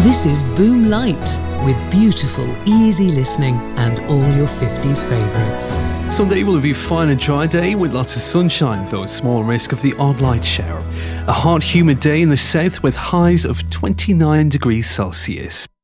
This is Boom Light, with beautiful, easy listening and all your 50s favourites. Sunday will be a fine and dry day with lots of sunshine, though a small risk of the odd light shower. A hot, humid day in the south with highs of 29 degrees Celsius.